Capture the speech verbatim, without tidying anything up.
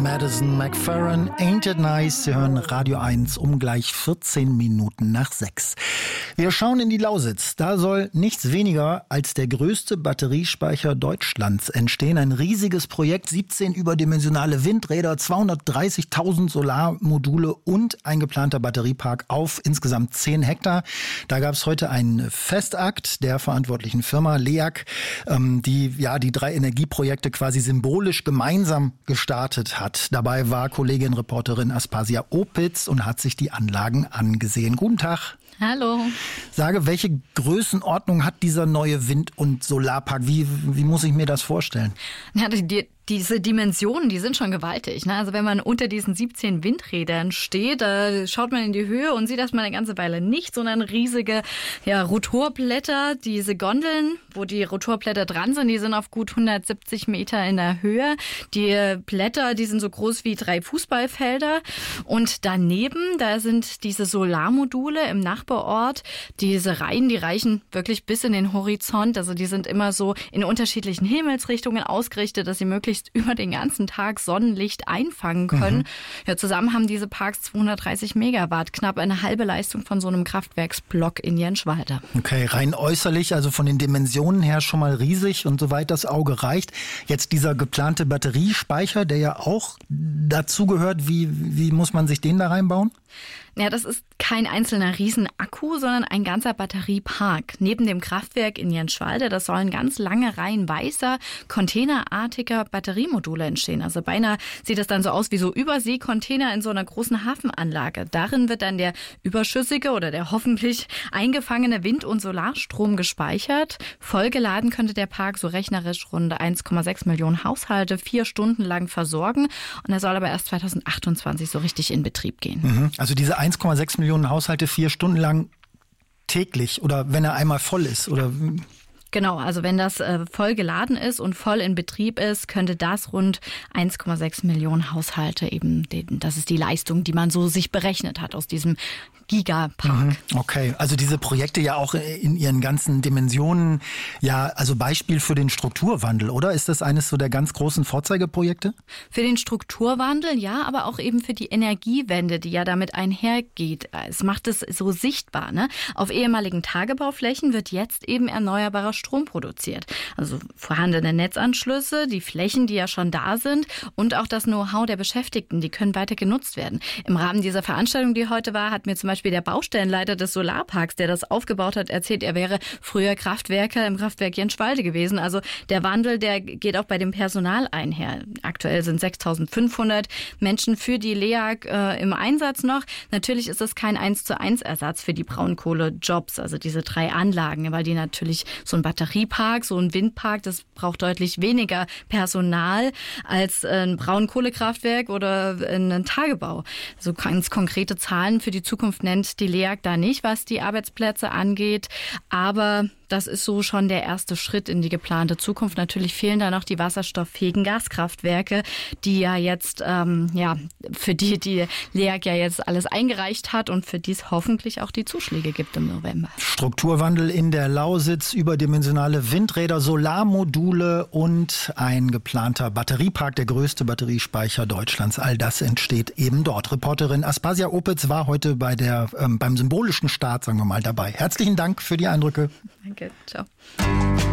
Madison McFerrin, Ain't It Nice? Sie hören Radio eins um gleich vierzehn Minuten nach sechs. Wir schauen in die Lausitz. Da soll nichts weniger als der größte Batteriespeicher Deutschlands entstehen. Ein riesiges Projekt, siebzehn überdimensionale Windräder, zweihundertdreißigtausend Solarmodule und ein geplanter Batteriepark auf insgesamt zehn Hektar. Da gab es heute einen Festakt der verantwortlichen Firma L E A G, ähm, die ja die drei Energieprojekte quasi symbolisch gemeinsam gestartet hat. Dabei war Kollegin Reporterin Aspasia Opitz und hat sich die Anlagen angesehen. Guten Tag. Hallo. Sage, welche Größenordnung hat dieser neue Wind- und Solarpark? Wie, wie muss ich mir das vorstellen? Ja, die, die, diese Dimensionen, die sind schon gewaltig. Ne? Also wenn man unter diesen siebzehn Windrädern steht, da schaut man in die Höhe und sieht erstmal eine ganze Weile nichts, sondern riesige ja, Rotorblätter. Diese Gondeln, wo die Rotorblätter dran sind, die sind auf gut hundertsiebzig Meter in der Höhe. Die Blätter, die sind so groß wie drei Fußballfelder. Und daneben, da sind diese Solarmodule im Nachbarort. Diese Reihen, die reichen wirklich bis in den Horizont. Also die sind immer so in unterschiedlichen Himmelsrichtungen ausgerichtet, dass sie möglichst über den ganzen Tag Sonnenlicht einfangen können. Mhm. Ja, zusammen haben diese Parks zweihundertdreißig Megawatt, knapp eine halbe Leistung von so einem Kraftwerksblock in Jenschwalde. Okay, rein äußerlich, also von den Dimensionen her schon mal riesig und soweit das Auge reicht. Jetzt dieser geplante Batteriespeicher, der ja auch dazu gehört, wie, wie muss man sich den da reinbauen? Ja, das ist kein einzelner Riesenakku, sondern ein ganzer Batteriepark. Neben dem Kraftwerk in Jenschwalde, das sollen ganz lange Reihen weißer, containerartiger Batteriemodule entstehen. Also beinahe sieht es dann so aus wie so Überseekontainer in so einer großen Hafenanlage. Darin wird dann der überschüssige oder der hoffentlich eingefangene Wind- und Solarstrom gespeichert. Vollgeladen könnte der Park so rechnerisch rund eins Komma sechs Millionen Haushalte vier Stunden lang versorgen. Und er soll aber erst zweitausendachtundzwanzig so richtig in Betrieb gehen. Mhm. Also diese eins Komma sechs Millionen Haushalte vier Stunden lang täglich oder wenn er einmal voll ist oder? Genau, also wenn das äh, voll geladen ist und voll in Betrieb ist, könnte das rund eins Komma sechs Millionen Haushalte eben, das ist die Leistung, die man so sich berechnet hat aus diesem Gigapark. Okay, also diese Projekte ja auch in ihren ganzen Dimensionen, ja, also Beispiel für den Strukturwandel, oder? Ist das eines so der ganz großen Vorzeigeprojekte? Für den Strukturwandel, ja, aber auch eben für die Energiewende, die ja damit einhergeht. Es macht es so sichtbar, ne? Auf ehemaligen Tagebauflächen wird jetzt eben erneuerbarer Strom produziert. Also vorhandene Netzanschlüsse, die Flächen, die ja schon da sind und auch das Know-how der Beschäftigten, die können weiter genutzt werden. Im Rahmen dieser Veranstaltung, die heute war, hat mir zum Beispiel der Baustellenleiter des Solarparks, der das aufgebaut hat, erzählt, er wäre früher Kraftwerker im Kraftwerk Jenschwalde gewesen. Also der Wandel, der geht auch bei dem Personal einher. Aktuell sind sechstausendfünfhundert Menschen für die L E A G äh, im Einsatz noch. Natürlich ist das kein eins zu eins Ersatz für die Braunkohlejobs, also diese drei Anlagen, weil die natürlich so ein Batteriepark, so ein Windpark, das braucht deutlich weniger Personal als ein Braunkohlekraftwerk oder ein Tagebau. So ganz konkrete Zahlen für die Zukunft nennt die L E A G da nicht, was die Arbeitsplätze angeht, aber das ist so schon der erste Schritt in die geplante Zukunft. Natürlich fehlen da noch die wasserstofffähigen Gaskraftwerke, die ja jetzt, ähm, ja, für die die L E A G ja jetzt alles eingereicht hat und für die es hoffentlich auch die Zuschläge gibt im November. Strukturwandel in der Lausitz, überdimensionale Windräder, Solarmodule und ein geplanter Batteriepark, der größte Batteriespeicher Deutschlands. All das entsteht eben dort. Reporterin Aspasia Opitz war heute bei der, ähm, beim symbolischen Start, sagen wir mal, dabei. Herzlichen Dank für die Eindrücke. Danke, ciao.